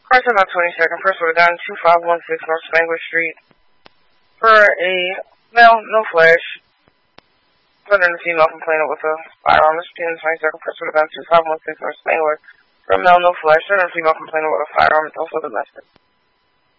Person on 22nd, person was down 2516 North Spangler Street for a male, no flash. Other than a female complainant with a firearm. This is 22nd, person was down 2516 North Spangler for a male, no flash. Other than a female complainant with a firearm, also domestic.